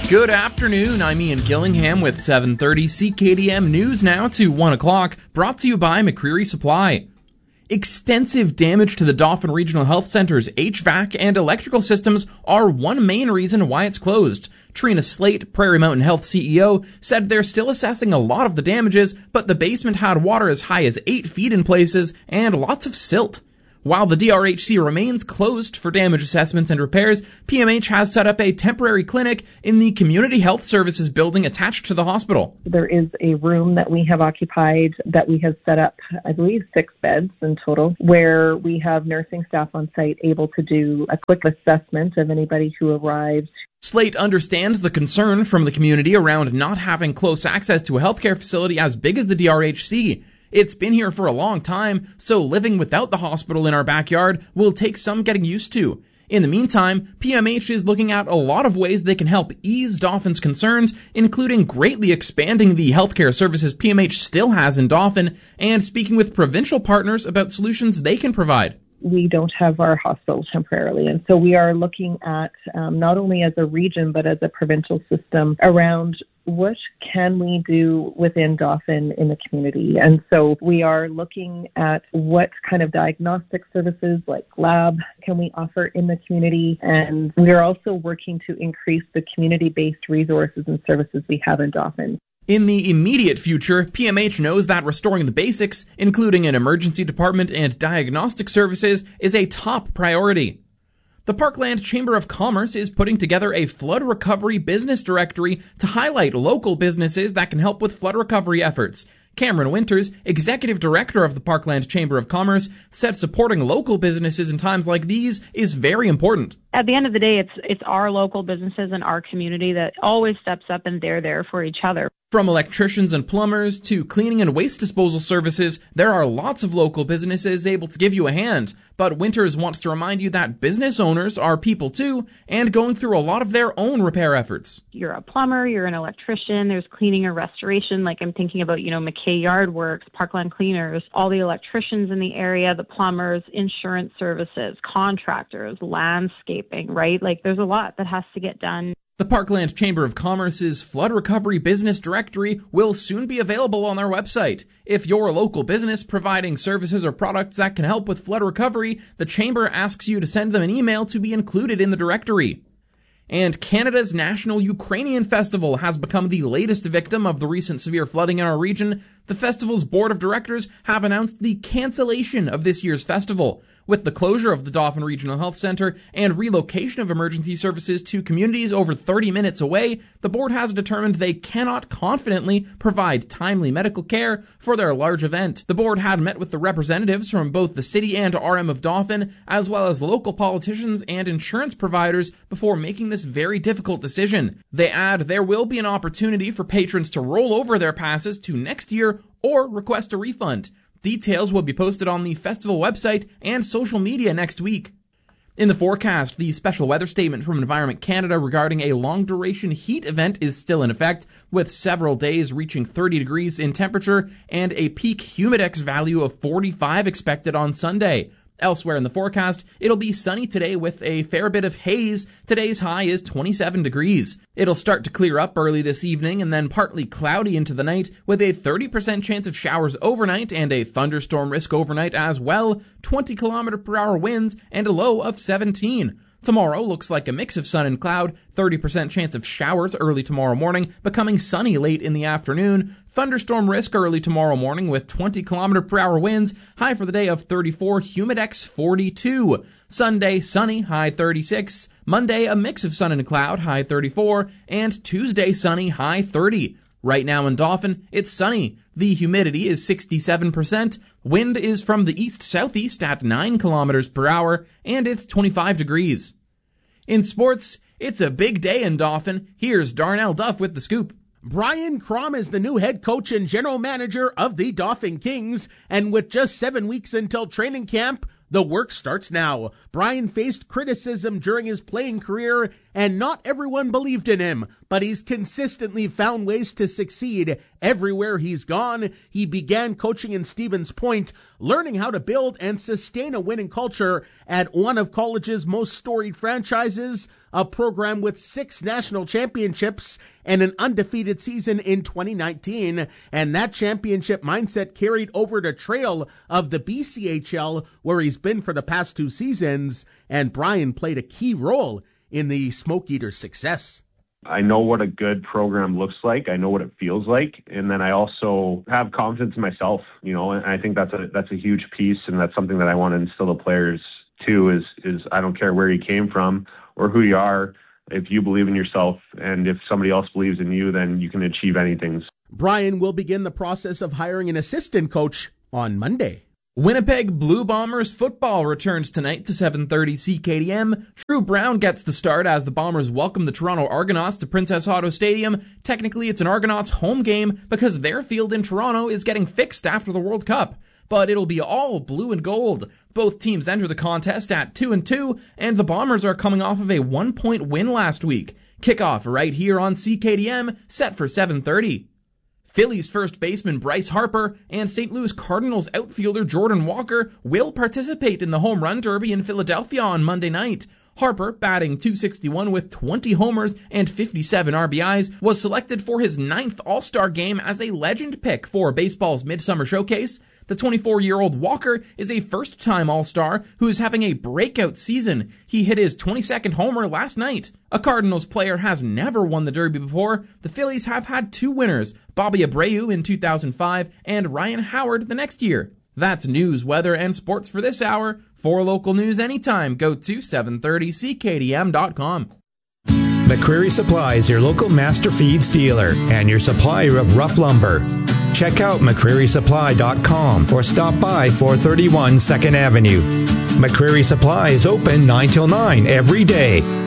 Good afternoon, I'm Ian Gillingham with 7:30 CKDM News now to 1 o'clock, brought to you by McCreary Supply. Extensive damage to the Dauphin Regional Health Centre's HVAC and electrical systems are one main reason why it's closed. Trina Slate, Prairie Mountain Health CEO, said they're still assessing a lot of the damages, but the basement had water as high as 8 feet in places and lots of silt. While the DRHC remains closed for damage assessments and repairs, PMH has set up a temporary clinic in the Community Health Services building attached to the hospital. There is a room that we have occupied that we have set up, I believe, 6 beds in total, where we have nursing staff on site able to do a quick assessment of anybody who arrives. Slate understands the concern from the community around not having close access to a healthcare facility as big as the DRHC. It's been here for a long time, so living without the hospital in our backyard will take some getting used to. In the meantime, PMH is looking at a lot of ways they can help ease Dauphin's concerns, including greatly expanding the healthcare services PMH still has in Dauphin, and speaking with provincial partners about solutions they can provide. We don't have our hospital temporarily, and so we are looking at not only as a region but as a provincial system around what can we do within Dauphin in the community. And so we are looking at what kind of diagnostic services like lab can we offer in the community, and we are also working to increase the community-based resources and services we have in Dauphin. In the immediate future, PMH knows that restoring the basics, including an emergency department and diagnostic services, is a top priority. The Parkland Chamber of Commerce is putting together a flood recovery business directory to highlight local businesses that can help with flood recovery efforts. Cameron Winters, executive director of the Parkland Chamber of Commerce, said supporting local businesses in times like these is very important. At the end of the day, it's our local businesses and our community that always steps up, and they're there for each other. From electricians and plumbers to cleaning and waste disposal services, there are lots of local businesses able to give you a hand. But Winters wants to remind you that business owners are people too, and going through a lot of their own repair efforts. You're a plumber, you're an electrician, there's cleaning or restoration, like I'm thinking about, McKay Yard Works, Parkland Cleaners, all the electricians in the area, the plumbers, insurance services, contractors, landscaping, right? Like there's a lot that has to get done. The Parkland Chamber of Commerce's Flood Recovery Business Directory will soon be available on their website. If you're a local business providing services or products that can help with flood recovery, the Chamber asks you to send them an email to be included in the directory. And Canada's National Ukrainian Festival has become the latest victim of the recent severe flooding in our region. The festival's board of directors have announced the cancellation of this year's festival. With the closure of the Dauphin Regional Health Centre and relocation of emergency services to communities over 30 minutes away, the board has determined they cannot confidently provide timely medical care for their large event. The board had met with the representatives from both the city and RM of Dauphin, as well as local politicians and insurance providers before making this very difficult decision. They add there will be an opportunity for patrons to roll over their passes to next year or request a refund. Details will be posted on the festival website and social media next week. In the forecast, the special weather statement from Environment Canada regarding a long-duration heat event is still in effect, with several days reaching 30 degrees in temperature and a peak humidex value of 45 expected on Sunday. Elsewhere in the forecast, it'll be sunny today with a fair bit of haze. Today's high is 27 degrees. It'll start to clear up early this evening and then partly cloudy into the night with a 30% chance of showers overnight and a thunderstorm risk overnight as well, 20 km/h winds and a low of 17. Tomorrow looks like a mix of sun and cloud, 30% chance of showers early tomorrow morning, becoming sunny late in the afternoon, thunderstorm risk early tomorrow morning with 20 km/h winds, high for the day of 34, humidex 42. Sunday, sunny, high 36. Monday, a mix of sun and cloud, high 34. And Tuesday, sunny, high 30. Right now in Dauphin, it's sunny. The humidity is 67%. Wind is from the east-southeast at 9 km/h, and it's 25 degrees. In sports, it's a big day in Dauphin. Here's Darnell Duff with the scoop. Brian Crom is the new head coach and general manager of the Dauphin Kings, and with just 7 weeks until training camp, the work starts now. Brian faced criticism during his playing career, and not everyone believed in him, but he's consistently found ways to succeed everywhere he's gone. He began coaching in Stevens Point, learning how to build and sustain a winning culture at one of college's most storied franchises. a program with 6 national championships and an undefeated season in 2019, and that championship mindset carried over to Trail of the BCHL, where he's been for the past 2 seasons, and Brian played a key role in the Smoke Eaters' success. I know what a good program looks like. I know what it feels like. And then I also have confidence in myself, and I think that's a huge piece. And that's something that I want to instill the players too is I don't care where you came from or who you are. If you believe in yourself and if somebody else believes in you, then you can achieve anything. Brian will begin the process of hiring an assistant coach on Monday. Winnipeg Blue Bombers football returns tonight to 7:30 CKDM. Drew Brown gets the start as the Bombers welcome the Toronto Argonauts to Princess Auto Stadium. Technically, it's an Argonauts home game because their field in Toronto is getting fixed after the World Cup. But it'll be all blue and gold. Both teams enter the contest at 2-2, and the Bombers are coming off of a 1-point win last week. Kickoff right here on CKDM, set for 7:30. Phillies first baseman Bryce Harper and St. Louis Cardinals outfielder Jordan Walker will participate in the Home Run Derby in Philadelphia on Monday night. Harper, batting .261 with 20 homers and 57 RBIs, was selected for his 9th All-Star game as a legend pick for baseball's Midsummer Showcase. The 24-year-old Walker is a first-time All-Star who is having a breakout season. He hit his 22nd homer last night. A Cardinals player has never won the Derby before. The Phillies have had 2 winners, Bobby Abreu in 2005 and Ryan Howard the next year. That's news, weather, and sports for this hour. For local news anytime, go to 730ckdm.com. McCreary Supply is your local master feeds dealer and your supplier of rough lumber. Check out McCrearySupply.com or stop by 431 2nd Avenue. McCreary Supply is open 9 till 9 every day.